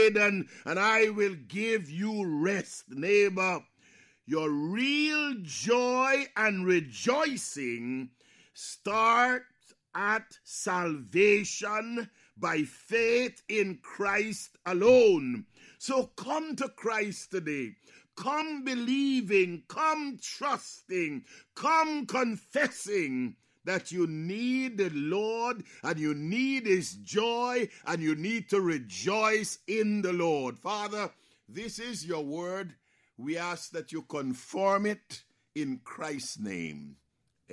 laden, and I will give you rest. Neighbor, your real joy and rejoicing start at salvation by faith in Christ alone. So come to Christ today. Come believing, come trusting, come confessing that you need the Lord and you need His joy and you need to rejoice in the Lord. Father, this is your word. We ask that you conform it in Christ's name.